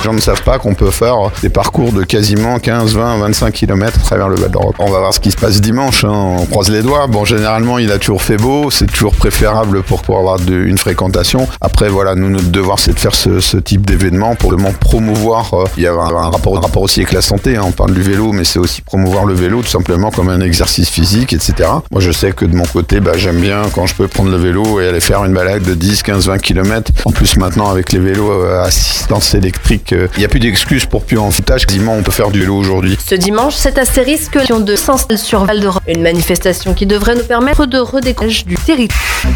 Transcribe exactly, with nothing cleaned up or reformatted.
Les gens ne savent pas qu'on peut faire des parcours de quasiment quinze, vingt, vingt-cinq kilomètres à travers le Val d'Europe. On va voir ce qui se passe dimanche, hein. On croise les doigts. Bon, généralement, il a toujours fait beau, c'est toujours préférable pour pouvoir avoir de, une fréquentation. Après, voilà, nous, notre devoir, c'est de faire ce, ce type d'événement pour vraiment promouvoir. Euh, il y a un, un, rapport, un rapport aussi avec la santé, hein. On parle du vélo, mais c'est aussi promouvoir le vélo tout simplement comme un exercice physique, et cetera. Moi, je sais que de mon côté, bah, j'aime bien quand je peux prendre le vélo et aller faire une balade de dix, quinze, vingt kilomètres. En plus, maintenant, avec les vélos à assistance électrique, il n'y a plus d'excuses pour plus en foutage. Quasiment, on peut faire du vélo aujourd'hui. Ce dimanche, c'est Astérisque de s'installe sur Val d'Europe. Une manifestation qui devrait nous permettre de redécouvrir du territoire.